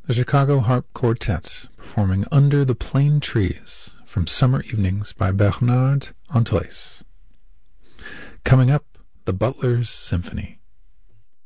The Chicago Harp Quartet performing Under the Plane Trees from Summer Evenings by Bernard Antois. Coming up, the Butler's Symphony.